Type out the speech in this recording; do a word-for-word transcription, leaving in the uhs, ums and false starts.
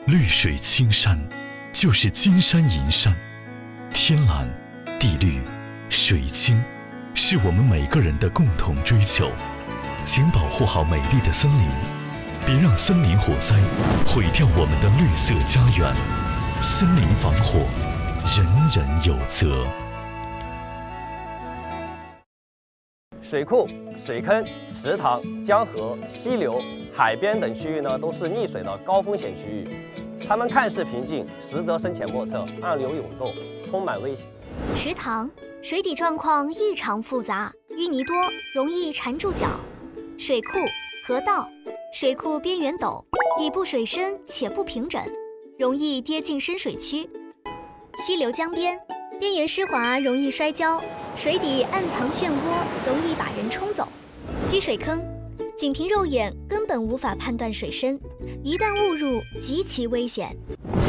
绿水青山就是金山银山，天蓝、地绿、水清，是我们每个人的共同追求。请保护好美丽的森林，别让森林火灾毁掉我们的绿色家园。森林防火，人人有责。 水库、水坑、池塘、江河、溪流、海边等区域呢，都是溺水的高风险区域。它们看似平静，实则深浅莫测，暗流涌动，充满危险。 池塘水底状况异常复杂，淤泥多，容易缠住脚。水库、河道，水库边缘陡，底部水深且不平整，容易跌进深水区。溪流江边，边缘湿滑，容易摔跤，水底暗藏漩涡，容易把人冲走。积水坑，仅凭肉眼根本无法判断水深，一旦误入极其危险。